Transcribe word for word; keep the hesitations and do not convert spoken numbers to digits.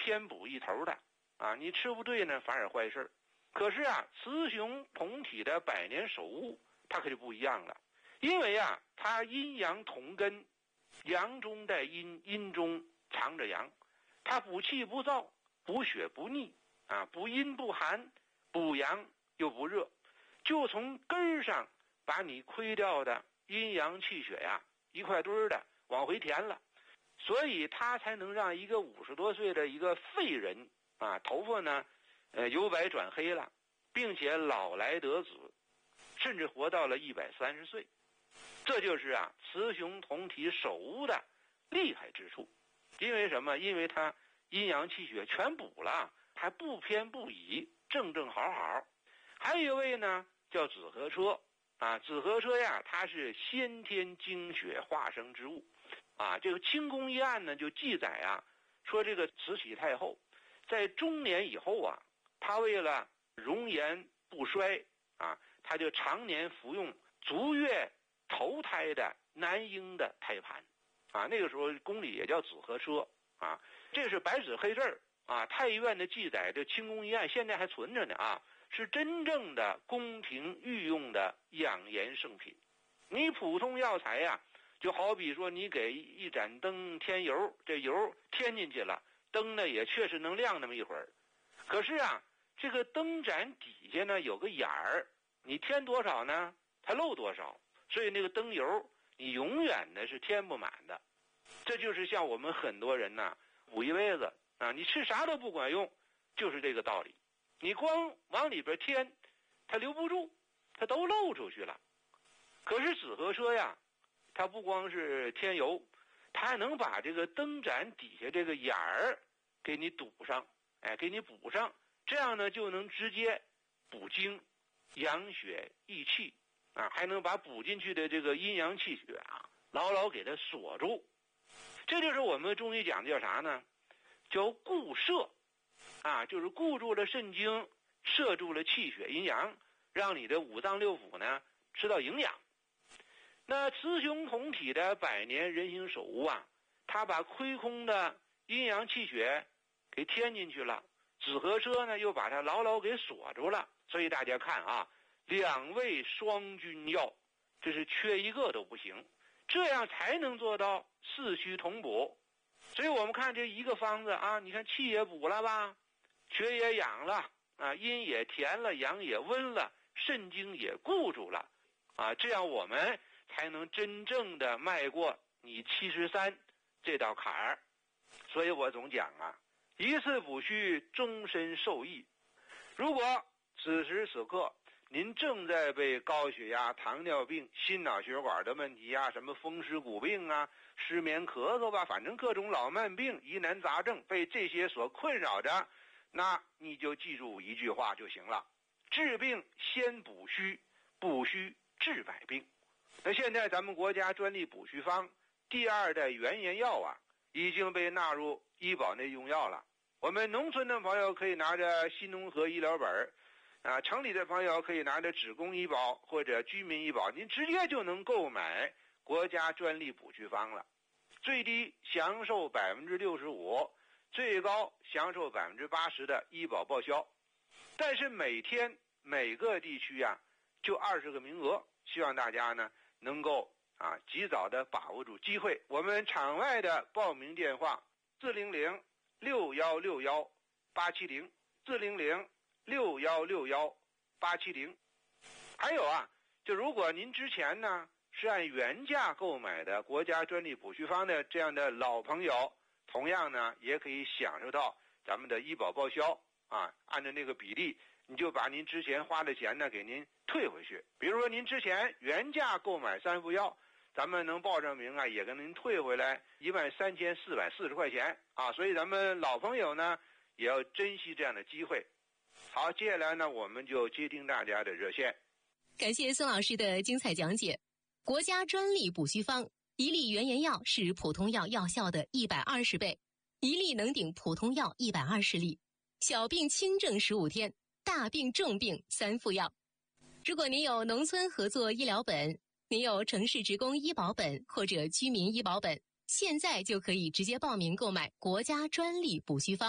偏补一头的啊，你吃不对呢反而坏事。可是啊，雌雄同体的百年首乌它可就不一样了，因为啊它阴阳同根，阳中带阴，阴中藏着阳，它补气不燥，补血不腻啊，补阴不寒，补阳又不热，就从根儿上把你亏掉的阴阳气血呀、啊、一块堆儿的往回填了，所以它才能让一个五十多岁的一个废人啊，头发呢呃由白转黑了，并且老来得子，甚至活到了一百三十岁。这就是啊雌雄同体首乌的厉害之处。因为什么？因为它阴阳气血全补了，还不偏不倚，正正好好。还有一位呢叫紫河车啊，紫河车呀，它是先天精血化生之物啊。这个清宫一案呢就记载啊，说这个慈禧太后在中年以后啊，她为了容颜不衰啊，她就常年服用足月头胎的男婴的胎盘啊，那个时候宫里也叫紫河车啊，这是白纸黑字啊，太医院的记载，这清宫一案现在还存着呢啊，是真正的宫廷御用的养颜圣品。你普通药材呀、啊，就好比说你给一盏灯添油，这油添进去了，灯呢也确实能亮那么一会儿。可是啊，这个灯盏底下呢有个眼儿，你添多少呢，它漏多少，所以那个灯油你永远的是添不满的。这就是像我们很多人呐、啊，补一辈子啊，你吃啥都不管用，就是这个道理。你光往里边添，它留不住，它都漏出去了。可是紫河车呀，它不光是添油，它还能把这个灯盏底下这个眼儿给你堵上，哎，给你补上，这样呢就能直接补精、养血、益气啊，还能把补进去的这个阴阳气血啊，牢牢给它锁住。这就是我们中医讲的叫啥呢？叫固摄啊，就是固住了肾精，摄住了气血阴阳，让你的五脏六腑呢吃到营养。那雌雄同体的百年人形首乌啊，它把亏空的阴阳气血给添进去了，紫河车呢又把它牢牢给锁住了。所以大家看啊，两味双君药，这是缺一个都不行，这样才能做到四虚同补。所以我们看这一个方子啊，你看气也补了吧，血也养了啊，阴也填了，阳也温了，肾精也固住了啊，这样我们才能真正的迈过你七十三这道坎儿。所以我总讲啊，一次补虚终身受益。如果此时此刻您正在被高血压、糖尿病、心脑血管的问题啊，什么风湿骨病啊，失眠咳嗽吧，反正各种老慢病、疑难杂症被这些所困扰着，那你就记住一句话就行了：治病先补虚，补虚治百病。那现在咱们国家专利补虚方第二代原研药啊，已经被纳入医保内用药了。我们农村的朋友可以拿着新农合医疗本啊，城里的朋友可以拿着职工医保或者居民医保，您直接就能购买国家专利补虚方了。最低享受 百分之六十五， 最高享受 百分之八十 的医保报销。但是每天每个地区啊就二十个名额，希望大家呢能够啊及早的把握住机会。我们场外的报名电话四零零六一六一八七零 四零零六一六一八七零。还有啊，就如果您之前呢是按原价购买的国家专利补虚方的这样的老朋友，同样呢也可以享受到咱们的医保报销啊，按照那个比例，你就把您之前花的钱呢给您退回去。比如说您之前原价购买三副药，咱们能报上名啊，也跟您退回来一万三千四百四十块钱啊。所以咱们老朋友呢也要珍惜这样的机会。好，接下来呢我们就接听大家的热线。 感谢孙老师的精彩讲解。国家专利补虚方，一粒原研药是普通药药效的一百二十倍，一粒能顶普通药一百二十粒。小病轻症十五天，大病重病三副药。如果您有农村合作医疗本，您有城市职工医保本或者居民医保本，现在就可以直接报名购买国家专利补虚方。